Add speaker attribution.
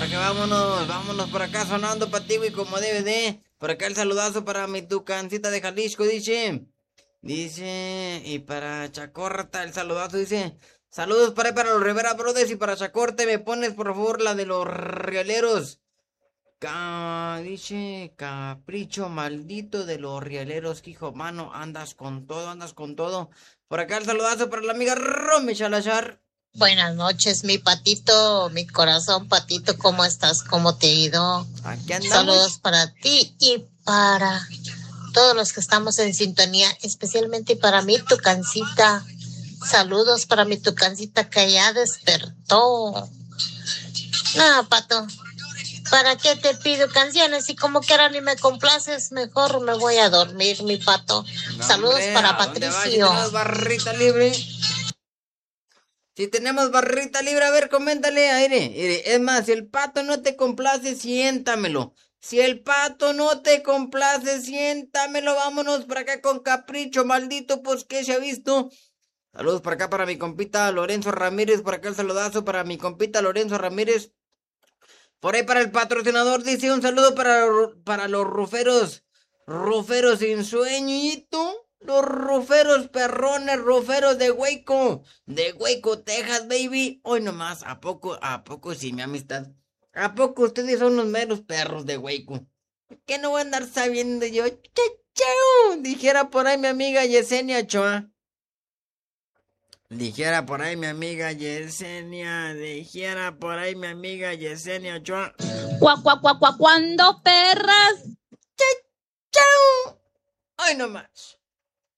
Speaker 1: para que vámonos por acá sonando para ti, güey, como debe de. Por acá el saludazo para mi tucancita de Jalisco, dice, y para Chacorta el saludazo, dice, saludos para los Rivera Brothers y para Chacorte, me pones por favor la de los rieleros. Dice, capricho maldito de los rieleros, que hijo, mano, andas con todo. Por acá el saludazo para la amiga Romy Salazar.
Speaker 2: Buenas noches, mi patito, mi corazón, patito, ¿cómo estás? ¿Cómo te ha ido?
Speaker 1: Aquí andamos.
Speaker 2: Saludos para ti y para todos los que estamos en sintonía, especialmente para mi tucancita. Saludos para mi tucancita que ya despertó. No, pato, ¿para qué te pido canciones? Y como quiera ni me complaces, mejor me voy a dormir, mi pato.
Speaker 1: No,
Speaker 2: Saludos
Speaker 1: hombre,
Speaker 2: para
Speaker 1: ¿a dónde vas? Si
Speaker 2: Patricio.
Speaker 1: tenemos barrita libre. Si tenemos barrita libre, a ver, coméntale, aire. Es más, si el pato no te complace, siéntamelo. Si el pato no te complace, siéntamelo. Vámonos para acá con capricho, maldito, pues que se ha visto. Saludos para acá para mi compita Lorenzo Ramírez. Por acá el saludazo para mi compita Lorenzo Ramírez. Por ahí para el patrocinador dice un saludo para los ruferos. Ruferos sin sueñito. Los ruferos perrones, ruferos de Waco. De Waco, Texas, baby. Hoy nomás, ¿a poco sí, mi amistad? ¿A poco ustedes son los meros perros de Waco? ¿Qué no voy a andar sabiendo yo? ¡Chau! Dijera por ahí mi amiga Yesenia Choa. Dijera por ahí mi amiga Yesenia. Dijera por ahí mi amiga Yesenia Choa.
Speaker 3: ¿Cuándo, perras?
Speaker 1: ¡Chau! Hoy nomás.